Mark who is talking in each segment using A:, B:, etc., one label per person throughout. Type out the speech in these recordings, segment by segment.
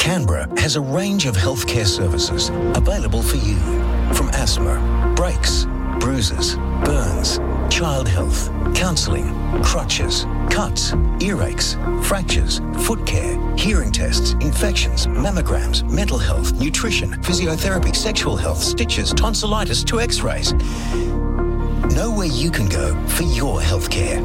A: Canberra has a range of healthcare services available for you. From asthma, brakes, bruises, burns, child health, counselling, crutches, cuts, earaches, fractures, foot care, hearing tests, infections, mammograms, mental health, nutrition, physiotherapy, sexual health, stitches, tonsillitis to x-rays. Know where you can go for your healthcare.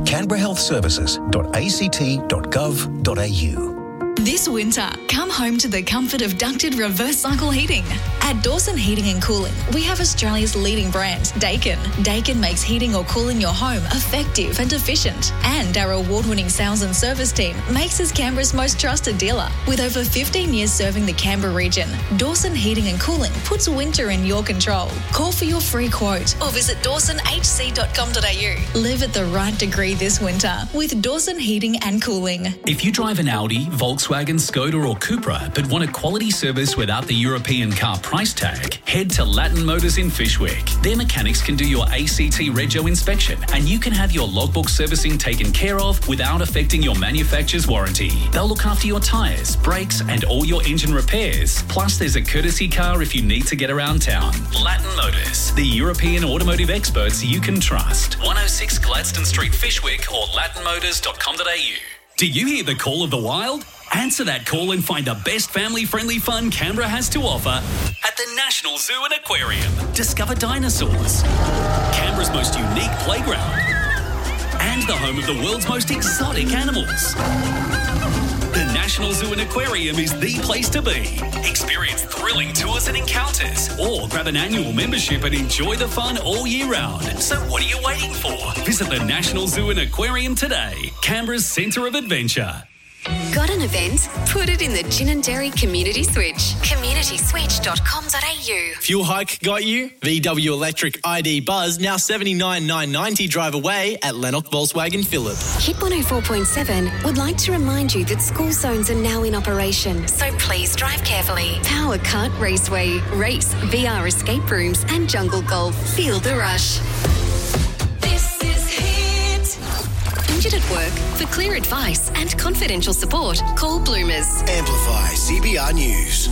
A: canberrahealthservices.act.gov.au.
B: This winter, come home to the comfort of ducted reverse cycle heating. At Dawson Heating and Cooling, we have Australia's leading brand, Daikin. Daikin makes heating or cooling your home effective and efficient. And our award-winning sales and service team makes us Canberra's most trusted dealer. With over 15 years serving the Canberra region, Dawson Heating and Cooling puts winter in your control. Call for your free quote or visit dawsonhc.com.au. Live at the right degree this winter with Dawson Heating and Cooling.
C: If you drive an Audi, Volkswagen, Skoda or Cupra but want a quality service without the European car price tag, head to Latin Motors in Fyshwick. Their mechanics can do your ACT Rego inspection and you can have your logbook servicing taken care of without affecting your manufacturer's warranty. They'll look after your tyres, brakes and all your engine repairs. Plus there's a courtesy car if you need to get around town. Latin Motors, the European automotive experts you can trust. 106 Gladstone Street, Fyshwick or latinmotors.com.au. Do you hear the call of the wild? Answer that call and find the best family-friendly fun Canberra has to offer at the National Zoo and Aquarium. Discover dinosaurs, Canberra's most unique playground, and the home of the world's most exotic animals. The National Zoo and Aquarium is the place to be. Experience thrilling tours and encounters, or grab an annual membership and enjoy the fun all year round. So what are you waiting for? Visit the National Zoo and Aquarium today, Canberra's centre of adventure.
D: Got an event? Put it in the Ginninderry Community Switch. communityswitch.com.au.
E: Fuel hike got you? VW Electric ID Buzz now $79,990 drive away at Lennox Volkswagen Phillip.
D: Hit 104.7 would like to remind you that school zones are now in operation, so please drive carefully. Power Kart Raceway, race, VR escape rooms and jungle golf. Feel the rush. Injured at work? For clear advice and confidential support, call Bloomers.
F: Amplify CBR News.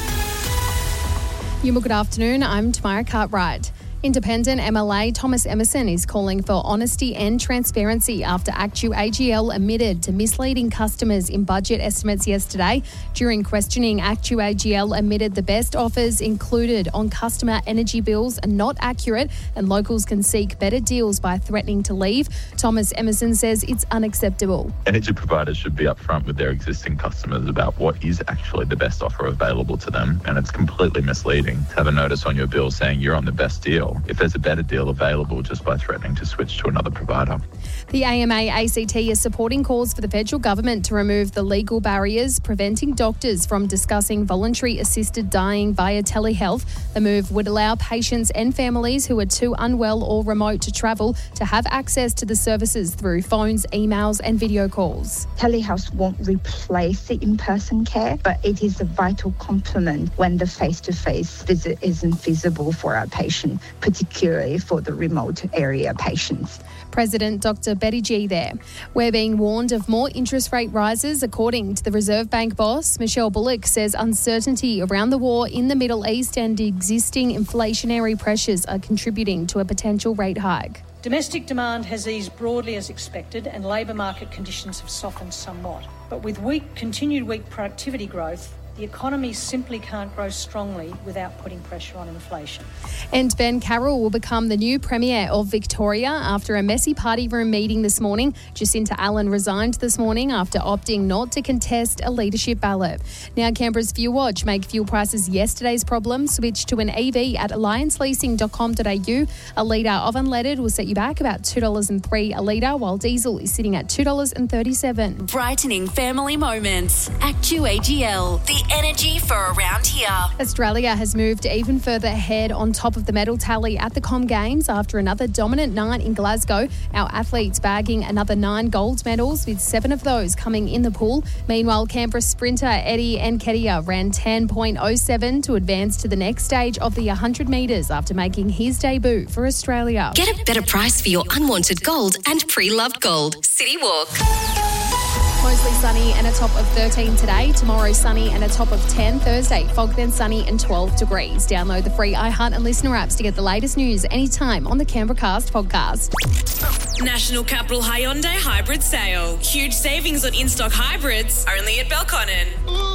G: Good afternoon. I'm Tamara Cartwright. Independent MLA Thomas Emerson is calling for honesty and transparency after Actu-AGL admitted to misleading customers in budget estimates yesterday. During questioning, Actu-AGL admitted the best offers included on customer energy bills are not accurate and locals can seek better deals by threatening to leave. Thomas Emerson says it's unacceptable.
H: Energy providers should be upfront with their existing customers about what is actually the best offer available to them, and it's completely misleading to have a notice on your bill saying you're on the best deal if there's a better deal available just by threatening to switch to another provider.
G: The AMA-ACT is supporting calls for the federal government to remove the legal barriers preventing doctors from discussing voluntary assisted dying via telehealth. The move would allow patients and families who are too unwell or remote to travel to have access to the services through phones, emails and video calls.
I: Telehealth won't replace the in-person care, but it is a vital complement when the face-to-face visit isn't feasible for our patient, particularly for the remote area patients.
G: President Dr. Betty G there. We're being warned of more interest rate rises, according to the Reserve Bank boss. Michelle Bullock says uncertainty around the war in the Middle East and existing inflationary pressures are contributing to a potential rate hike.
J: Domestic demand has eased broadly as expected and labour market conditions have softened somewhat. But with continued weak productivity growth, the economy simply can't grow strongly without putting pressure on inflation.
G: And Ben Carroll will become the new Premier of Victoria after a messy party room meeting this morning. Jacinta Allen resigned this morning after opting not to contest a leadership ballot. Now Canberra's Fuel Watch make fuel prices yesterday's problem. Switch to an EV at allianceleasing.com.au. A litre of unleaded will set you back about $2.03 a litre, while diesel is sitting at $2.37.
D: Brightening family moments. Actu-AGL, the energy for around here.
G: Australia has moved even further ahead on top of the medal tally at the Com Games after another dominant night in Glasgow. Our athletes bagging another 9 gold medals, with 7 of those coming in the pool. Meanwhile, Canberra sprinter Eddie Nketiah ran 10.07 to advance to the next stage of the 100 metres after making his debut for Australia.
D: Get a better price for your unwanted gold and pre-loved gold. City Walk.
G: Mostly sunny and a top of 13 today. Tomorrow sunny and a top of 10. Thursday fog then sunny and 12 degrees. Download the free iHeart and Listener apps to get the latest news anytime on the Canberra Cast podcast.
K: National Capital Hyundai Hybrid Sale. Huge savings on in-stock hybrids only at Belconnen.